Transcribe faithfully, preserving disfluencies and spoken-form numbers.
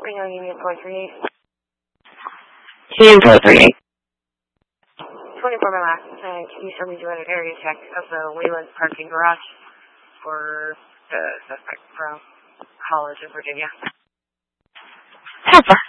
Reno Union four three eight. Union four three eight. twenty-four by last. And can you show me do an area check of the Wayland parking garage for the suspect from College of Virginia? Pepper.